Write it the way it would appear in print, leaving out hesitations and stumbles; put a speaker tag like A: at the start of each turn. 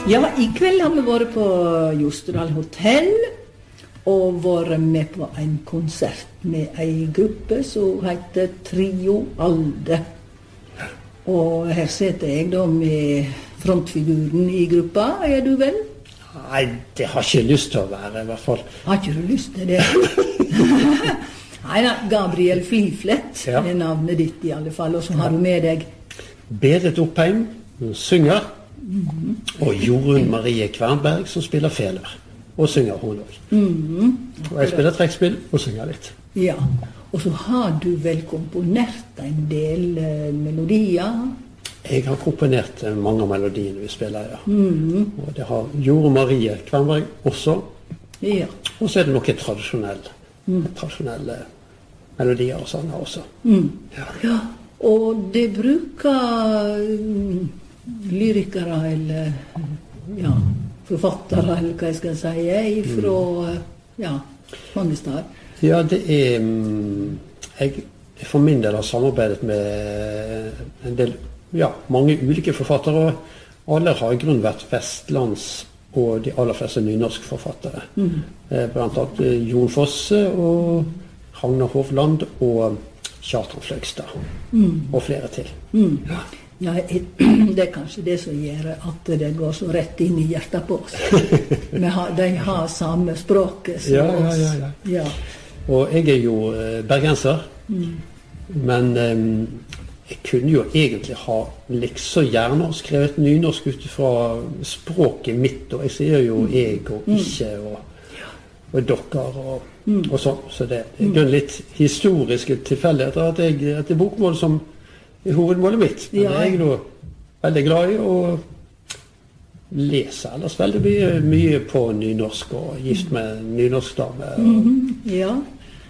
A: Ja, i kveld har vi vært på Jostedal Hotell og vært med på en konsert med en gruppe som heter Trio Alde. Og her sitter jeg da med frontfiguren i gruppa, du vel?
B: Nei, det har ikke lyst til å være i hvert fall.
A: Har ikke du lyst til det? Nei, Gabriel Fliflett er navnet ditt i alle fall, og så har du med deg
B: Berit Oppheim, hun synger, og Jorunn Marie Kvernberg som spiller feler, og synger hun også. Og jeg spiller trekkspill og synger litt.
A: Ja, og så har du vel komponert en del melodier?
B: Jeg har komponert mange av melodiene vi spiller, ja. Og det har Jorunn Marie Kvernberg også.
A: Ja.
B: Og så er det noen tradisjonelle melodier og sanger også.
A: Ja, og det bruker lyrikere eller forfattere, eller hva jeg skal si, fra mange steder.
B: Ja, det er jeg for min del har samarbeidet med en del, mange ulike forfattere, og alle har i grunnen vært vestlands og de aller fleste nynorske forfattere. Blant annet Jon Fosse og Ragnar Hovland og Kjartan Fløgstad, og flere til. Ja, det er kanskje det som gjør at det går så rett inn i hjertet på oss. De har samme språket som oss. Ja. Og jeg er jo bergenser, men jeg kunne jo egentlig ha liksom gjerne skrevet nynorsk ut fra språket mitt, og jeg sier jo jeg og ikke, og dere og sånn. Så det er litt historiske tilfeldigheter at det er bokmål som er hovedmålet mitt. Men det er jeg nå veldig glad i, og leser ellers veldig mye på nynorsk, og gift med nynorsk dame.
A: Ja.